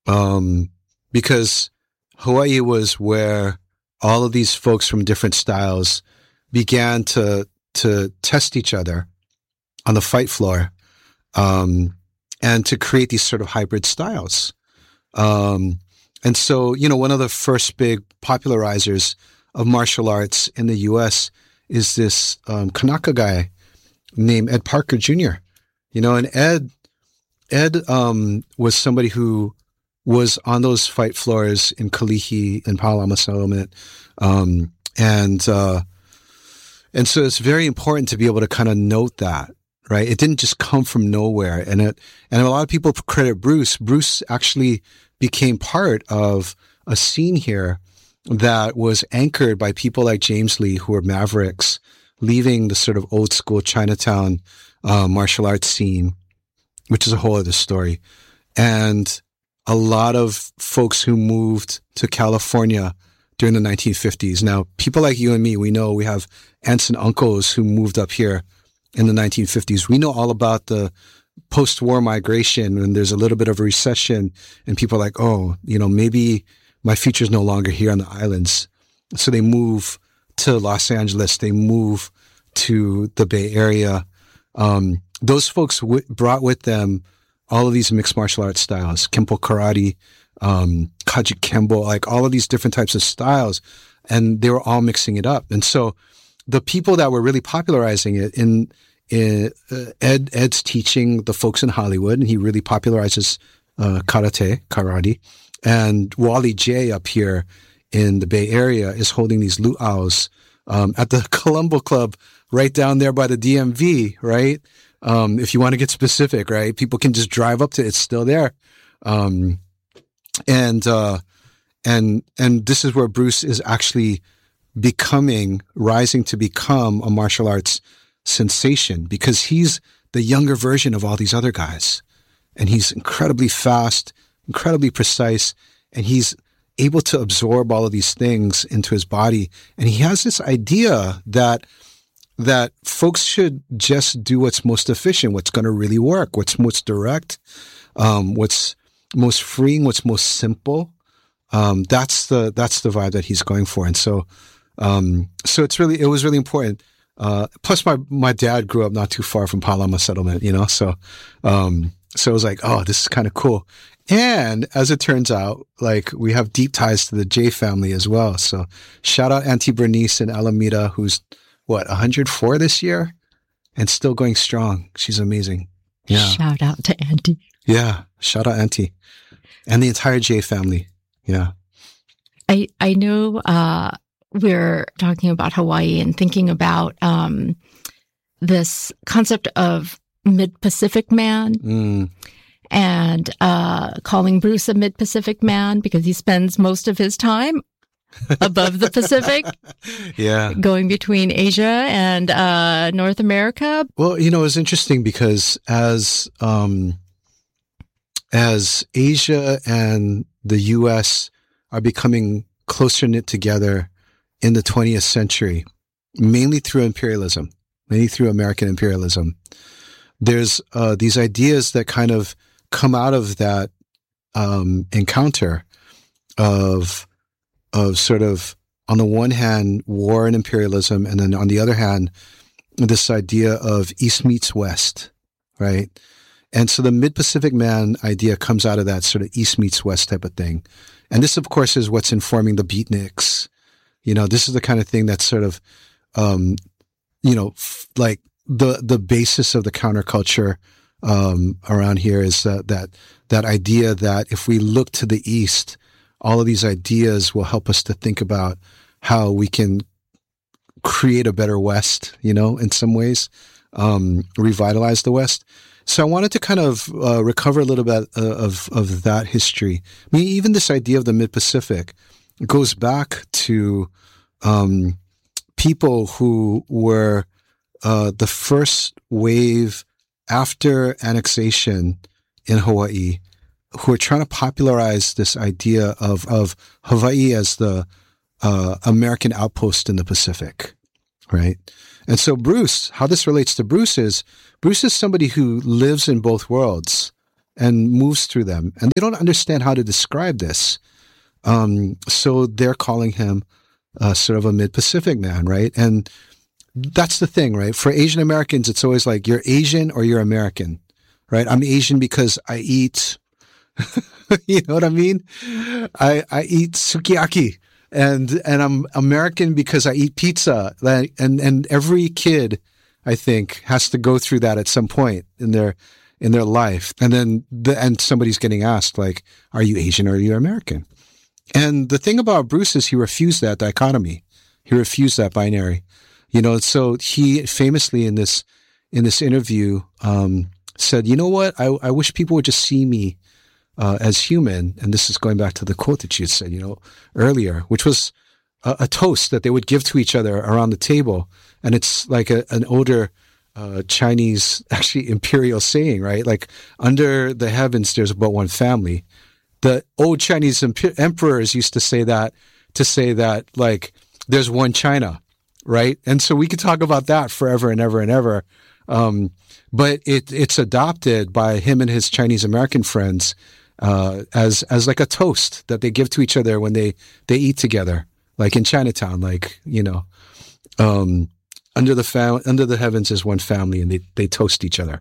because Hawaii was where all of these folks from different styles began to test each other on the fight floor, and to create these sort of hybrid styles. And so, one of the first big popularizers of martial arts in the U.S. is this Kanaka guy named Ed Parker Jr. And Ed was somebody who was on those fight floors in Kalihi and Pahalama settlement. And so it's very important to be able to kind of note that, right? It didn't just come from nowhere. And a lot of people credit Bruce. Bruce actually became part of a scene here that was anchored by people like James Lee, who were mavericks, leaving the sort of old school Chinatown martial arts scene, which is a whole other story. And a lot of folks who moved to California during the 1950s. Now, people like you and me, we know we have aunts and uncles who moved up here in the 1950s. We know all about the post-war migration when there's a little bit of a recession and people are like, oh, maybe my future's no longer here on the islands. So they move to Los Angeles. They move to the Bay Area. Those folks brought with them all of these mixed martial arts styles, Kempo karate, Kaji Kembo, like all of these different types of styles. And they were all mixing it up. And so the people that were really popularizing it Ed's teaching the folks in Hollywood, and he really popularizes karate. And Wally J up here in the Bay Area is holding these luau's at the Colombo Club right down there by the DMV, right? If you want to get specific, right? People can just drive up to it. It's still there. And this is where Bruce is actually rising to become a martial arts sensation, because he's the younger version of all these other guys. And he's incredibly fast, incredibly precise, and he's able to absorb all of these things into his body. And he has this idea that folks should just do what's most efficient, what's going to really work, what's most direct, what's most freeing, what's most simple. That's the vibe that he's going for. And so it was really important. Plus my dad grew up not too far from Pahalama settlement, so it was like, oh, this is kind of cool. And as it turns out, like, we have deep ties to the J family as well. So shout out Auntie Bernice in Alameda, who's 104 this year and still going strong. She's amazing. Yeah. Shout out to Auntie. Yeah. Shout out Auntie and the entire J family. Yeah. I know, we're talking about Hawaii and thinking about this concept of mid-Pacific man, and calling Bruce a mid-Pacific man because he spends most of his time above the Pacific, going between Asia and North America. Well, it's interesting because as Asia and the U.S. are becoming closer knit together in the 20th century, mainly through imperialism, mainly through American imperialism, there's these ideas that kind of come out of that encounter of sort of, on the one hand, war and imperialism, and then on the other hand, this idea of East meets West, right? And so the mid-Pacific man idea comes out of that sort of East meets West type of thing. And this, of course, is what's informing the beatniks. This is the kind of thing that's sort of, like the basis of the counterculture around here is that idea that if we look to the East, all of these ideas will help us to think about how we can create a better West, in some ways, revitalize the West. So I wanted to kind of recover a little bit of that history. I mean, even this idea of the Mid-Pacific goes back to people who were the first wave after annexation in Hawaii, who are trying to popularize this idea of Hawaii as the American outpost in the Pacific, right? And so Bruce, how this relates to Bruce is somebody who lives in both worlds. and moves through them. And they don't understand how to describe this. So they're calling him sort of a mid-Pacific man, right? And that's the thing, right? For Asian Americans, it's always like, you're Asian or you're American, right? I'm Asian because I eat, you know what I mean? I eat sukiyaki. And I'm American because I eat pizza. And every kid, I think, has to go through that at some point in their life. And then and somebody's getting asked, like, are you Asian or are you American? And the thing about Bruce is he refused that dichotomy. He refused that binary. You know, so he famously in this interview said, you know what? I wish people would just see me as human. And this is going back to the quote that you had said, you know, earlier, which was a toast that they would give to each other around the table. And it's like an older Chinese, actually imperial saying, right? Like, under the heavens, there's but one family. The old Chinese emperors used to say that, like, there's one China, right? And so we could talk about that forever and ever and ever. But it's adopted by him and his Chinese American friends as like a toast that they give to each other when they eat together, like in Chinatown, like, you know, under the heavens is one family, and they toast each other.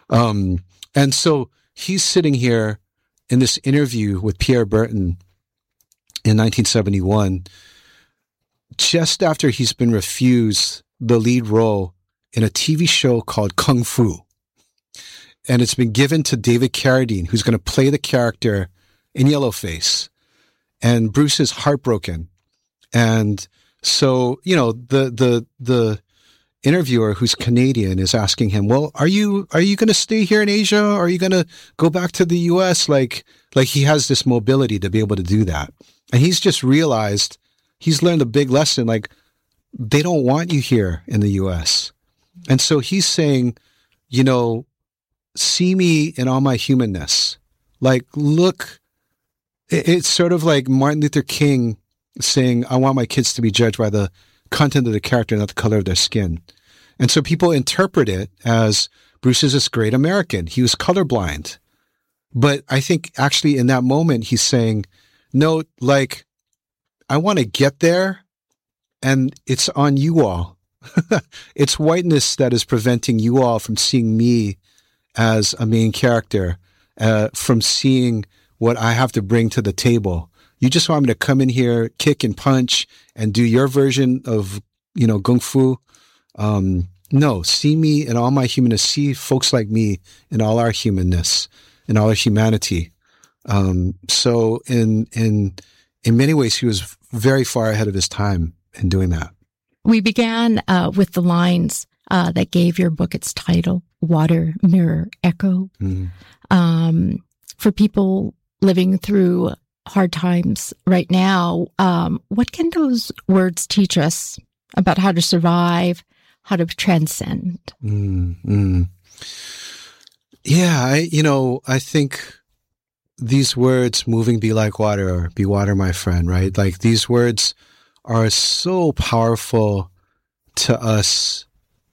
And so he's sitting here in this interview with Pierre Berton in 1971, just after he's been refused the lead role in a TV show called Kung Fu. And it's been given to David Carradine, who's going to play the character in Yellowface. And Bruce is heartbroken. And so, you know, the interviewer, who's Canadian, is asking him, well, are you going to stay here in Asia? Or are you going to go back to the US? Like he has this mobility to be able to do that. And he's just realized, he's learned a big lesson, like, they don't want you here in the US. And so he's saying, you know, see me in all my humanness. Like, look, it's sort of like Martin Luther King saying, I want my kids to be judged by the content of the character, not the color of their skin. And so people interpret it as Bruce is this great American. He was colorblind. But I think actually in that moment, he's saying, no, like, I want to get there, and it's on you all. It's whiteness that is preventing you all from seeing me as a main character, from seeing what I have to bring to the table. You just want me to come in here, kick and punch, and do your version of, you know, Kung Fu. No, see me in all my humanness. See folks like me in all our humanness, in all our humanity. So in many ways, he was very far ahead of his time in doing that. We began with the lines that gave your book its title, Water, Mirror, Echo. Mm-hmm. For people living through hard times right now, what can those words teach us about how to survive, how to transcend? Mm-hmm. Yeah, I think these words, moving be like water, or be water, my friend, right? Like, these words are so powerful to us,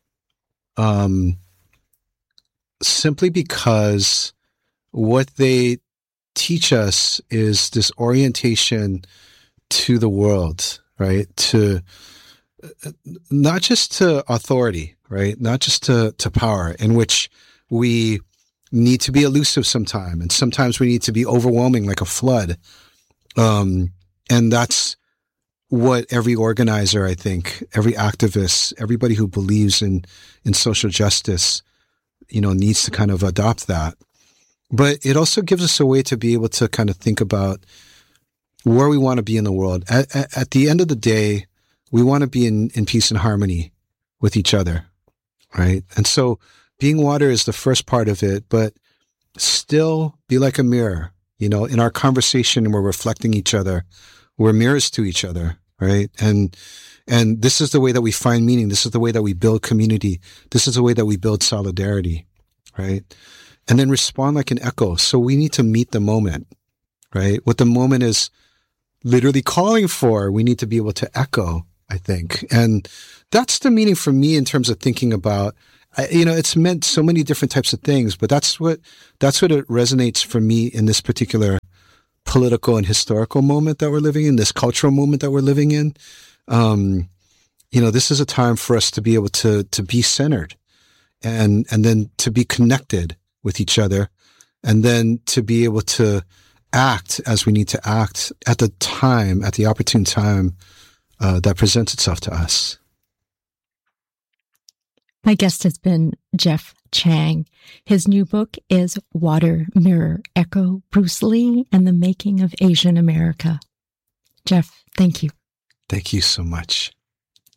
simply because what they teach us is this orientation to the world, right? To not just to authority, right? Not just to power, in which we need to be elusive sometimes, and sometimes we need to be overwhelming like a flood. And that's what every organizer, I think, every activist, everybody who believes in social justice, you know, needs to kind of adopt that. But it also gives us a way to be able to kind of think about where we want to be in the world. At the end of the day, we want to be in peace and harmony with each other, right? And so being water is the first part of it, but still be like a mirror. You know, in our conversation, we're reflecting each other. We're mirrors to each other, right? And this is the way that we find meaning. This is the way that we build community. This is the way that we build solidarity, right? And then respond like an echo. So we need to meet the moment, right? What the moment is literally calling for, we need to be able to echo, I think. And that's the meaning for me in terms of thinking about it's meant so many different types of things, but that's what it resonates for me in this particular political and historical moment that we're living in, this cultural moment that we're living in. This is a time for us to be able to be centered and then to be connected with each other, and then to be able to act as we need to act at the opportune time that presents itself to us. My guest has been Jeff Chang. His new book is Water, Mirror, Echo, Bruce Lee and the Making of Asian America. Jeff, thank you. Thank you so much.